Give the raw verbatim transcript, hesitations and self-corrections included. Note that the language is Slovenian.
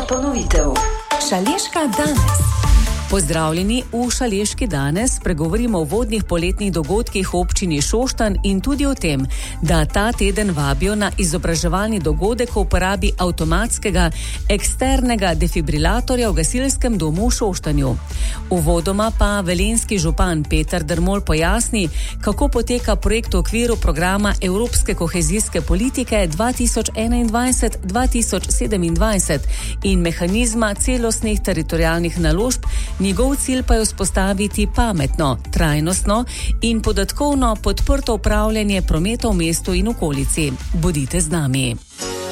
ponovitev. Šaleška danes. Pozdravljeni v Šaleški danes. Pregovorimo o vodnih poletnih dogodkih v občini Šoštanj in tudi o tem, da ta teden vabijo na izobraževalni dogodek o uporabi avtomatskega eksternega defibrilatorja v gasilskem domu v Šoštanju. Uvodoma pa velenjski župan Peter Dermol pojasni, kako poteka projekt v okviru programa Evropske kohezijske politike dva tisoč enaindvajset do dva tisoč sedemindvajset in mehanizma celostnih teritorialnih naložb. Njegov cilj pa je vzpostaviti pametno, trajnostno in podatkovno podprto upravljanje prometa v mestu in okolici. Bodite z nami.